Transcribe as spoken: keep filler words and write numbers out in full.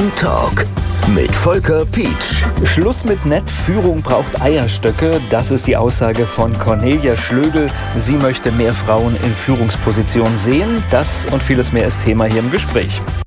Team Talk mit Volker Pietsch. Schluss mit nett, Führung braucht Eierstöcke. Das ist die Aussage von Cornelia Schlögl. Sie möchte mehr Frauen in Führungspositionen sehen. Das und vieles mehr ist Thema hier im Gespräch.